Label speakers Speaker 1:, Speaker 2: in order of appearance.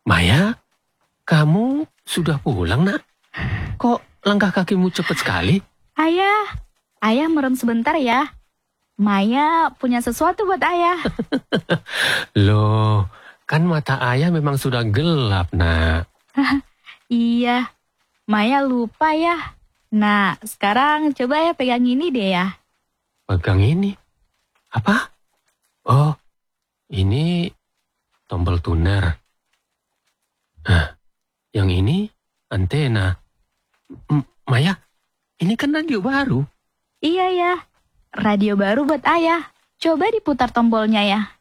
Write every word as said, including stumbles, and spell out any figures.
Speaker 1: Maya, kamu sudah pulang, Nak? Kok langkah kakimu cepat sekali?
Speaker 2: Ayah, ayah merem sebentar ya. Maya punya sesuatu buat ayah.
Speaker 1: Loh, kan mata ayah memang sudah gelap, Nak.
Speaker 2: Iya, Maya lupa ya. Nah, sekarang coba ya pegang ini deh ya.
Speaker 1: Pegang ini? Apa? Oh, ini tombol tuner. Nah, yang ini antena. M- Maya, ini kan radio baru.
Speaker 2: Iya ya, radio baru buat ayah. Coba diputar tombolnya ya.